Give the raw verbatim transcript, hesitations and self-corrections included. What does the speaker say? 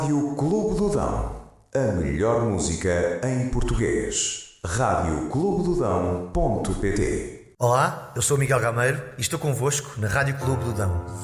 Rádio Clube do Dão. A melhor música em português. rádio clube do dão ponto pt. Olá, eu sou o Miguel Gameiro e estou convosco na Rádio Clube do Dão.